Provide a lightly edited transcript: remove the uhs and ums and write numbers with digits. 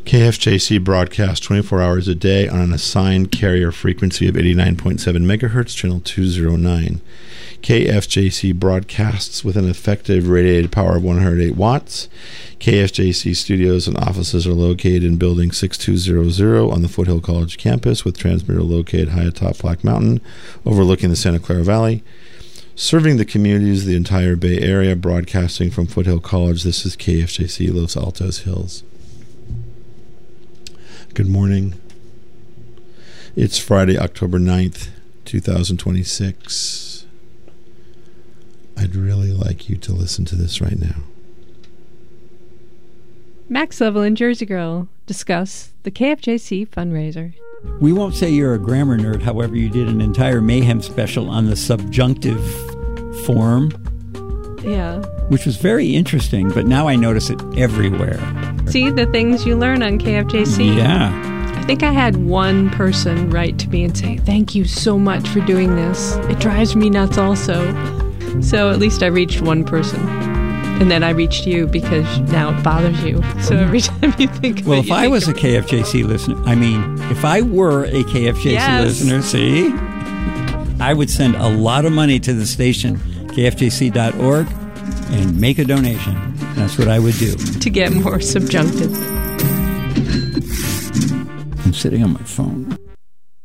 KFJC broadcasts 24 hours a day on an assigned carrier frequency of 89.7 megahertz, channel 209. KFJC broadcasts with an effective radiated power of 108 watts. KFJC studios and offices are located in Building 6200 on the Foothill College campus, with transmitter located high atop Black Mountain, overlooking the Santa Clara Valley. Serving the communities of the entire Bay Area, broadcasting from Foothill College, this is KFJC Los Altos Hills. Good morning. It's Friday, October 9th, 2026. I'd really like you to listen to this right now. Max Level and Jersey Girl discuss the KFJC fundraiser. We won't say you're a grammar nerd, however, you did an entire Mayhem special on the subjunctive form. Yeah. Which was very interesting, but now I notice it everywhere. See the things you learn on KFJC? Yeah. I think I had one person write to me and say, "Thank you so much for doing this. It drives me nuts also." So at least I reached one person. And then I reached you because now it bothers you. So every time you think of well, it, if I was a KFJC listener, if I were a KFJC listener, see, I would send a lot of money to the station, kfjc.org, and make a donation. That's what I would do. To get more subjunctive. I'm sitting on my phone.